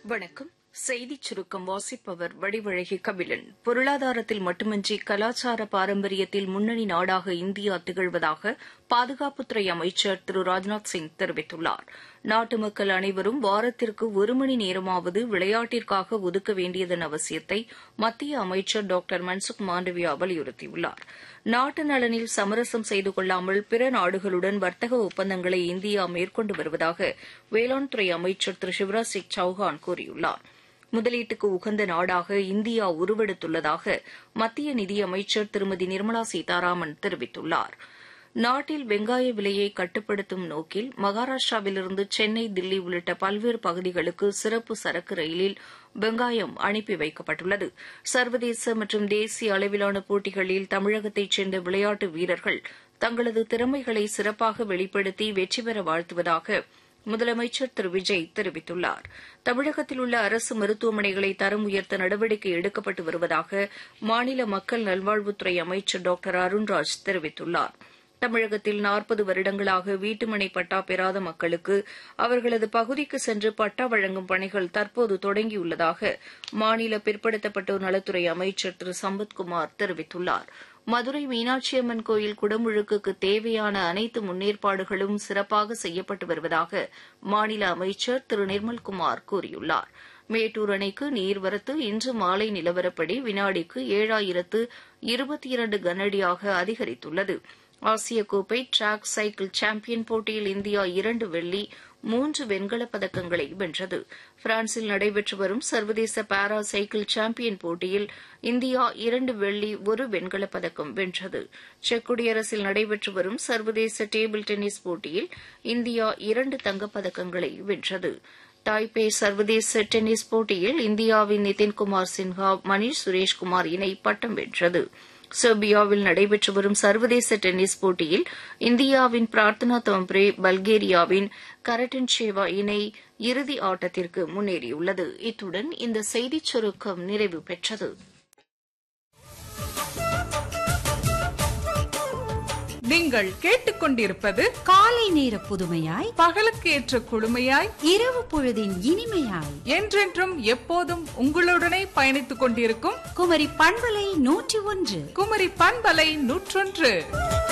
வணக்கம். செய்திச் சுருக்கம் வாசிப்பவர் வடிவழகி கபிலன். பொருளாதாரத்தில் மட்டுமின்றி கலாச்சார பாரம்பரியத்தில் முன்னணி நாடாக இந்தியா திகழ்வதாக பாதுகாப்புத்துறை அமைச்சர் திரு ராஜ்நாத் சிங் தெரிவித்துள்ளார். நாட்டு மக்கள் அனைவரும் வாரத்திற்கு ஒரு மணி நேரமாவது விளையாட்டிற்காக ஒதுக்க வேண்டியதன் அவசியத்தை மத்திய அமைச்சர் டாக்டர் மன்சுக் மாண்டவியா வலியுறுத்தியுள்ளார். நாட்டு நலனில் சமரசம் செய்து கொள்ளாமல் பிற நாடுகளுடன் வர்த்தக ஒப்பந்தங்களை இந்தியா மேற்கொண்டு வருவதாக வேளாண் துறை அமைச்சர் திரு சிவராஜ் சிங் சௌஹான் கூறியுள்ளார். முதலீட்டுக்கு உகந்த நாடாக இந்தியா உருவெடுத்துள்ளதாக மத்திய நிதியமைச்சர் திருமதி நிர்மலா சீதாராமன் தெரிவித்துள்ளார். நாட்டில் வெங்காய விலையை கட்டுப்படுத்தும் நோக்கில் மகாராஷ்டிராவிலிருந்து சென்னை, தில்லி உள்ளிட்ட பல்வேறு பகுதிகளுக்கு சிறப்பு சரக்கு ரயிலில் வெங்காயம் அனுப்பி வைக்கப்பட்டுள்ளது. சர்வதேச மற்றும் தேசிய அளவிலான போட்டிகளில் தமிழகத்தைச் சேர்ந்த விளையாட்டு வீரர்கள் தங்களது திறமைகளை சிறப்பாக வெளிப்படுத்தி வெற்றி பெற வாழ்த்துவதாக முதலமைச்சர் திரு விஜய் தெரிவித்துள்ளார். தமிழகத்தில் உள்ள அரசு மருத்துவமனைகளை தரம் உயர்த்த நடவடிக்கை எடுக்கப்பட்டு வருவதாக மாநில மக்கள் நல்வாழ்வுத்துறை அமைச்சர் டாக்டர் அருண்ராஜ் தெரிவித்துள்ளார். தமிழகத்தில் 40 வருடங்களாக வீட்டுமனை பட்டா பெறாத மக்களுக்கு அவர்களது பகுதிக்கு சென்று பட்டா வழங்கும் பணிகள் தற்போது தொடங்கியுள்ளதாக மாநில பிற்படுத்தப்பட்டோர் நலத்துறை அமைச்சர் திரு சம்பத்குமார் தெரிவித்துள்ளார். மதுரை மீனாட்சியம்மன் கோயில் குடமுழுக்குக்கு தேவையான அனைத்து முன்னேற்பாடுகளும் சிறப்பாக செய்யப்பட்டு வருவதாக மாநில அமைச்சர் திரு நிர்மல்குமார் கூறியுள்ளார். மேட்டூர் அணைக்கு நீர்வரத்து இன்று மாலை நிலவரப்படி வினாடிக்கு 7022 கனஅடியாக அதிகரித்துள்ளது. ஆசிய கோப்பை டிராக் சைக்கிள் சாம்பியன் போட்டியில் இந்தியா 2 வெள்ளி 3 வெண்கலப் பதக்கங்களை வென்றது. பிரான்சில் நடைபெற்று வரும் சர்வதேச பாரா சைக்கிள் சாம்பியன் போட்டியில் இந்தியா 2 வெள்ளி 1 வெண்கலப் பதக்கம் வென்றது. செக் குடியரசில் நடைபெற்று வரும் சர்வதேச டேபிள் டென்னிஸ் போட்டியில் இந்தியா 2 தங்கப்பதக்கங்களை வென்றது. டாய்பே சர்வதேச டென்னிஸ் போட்டியில் இந்தியாவின் நிதின்குமார் சின்ஹா, மணீஷ் சுரேஷ்குமார் இணை பட்டம் வென்றது. செர்பியாவில் நடைபெற்று வரும் சர்வதேச டென்னிஸ் போட்டியில் இந்தியாவின் பிரார்த்தனா தோம்ப்ரே, பல்கேரியாவின் கரட்டன்சேவா இணை இறுதி ஆட்டத்திற்கு முன்னேறியுள்ளது. இத்துடன் இந்த செய்திச் சுருக்கம் நிறைவு பெற்றது. நீங்கள் கேட்டுக்கொண்டிருப்பது காலை நேர புதுமையாய், பகலுக்கு ஏற்ற குழுமையாய், இரவு பொழுதின் இனிமையாய், என்றென்றும் எப்போதும் உங்களுடனே பயணித்துக் கொண்டிருக்கும் குமரி பண்பலை 101. குமரி பண்பலை 101.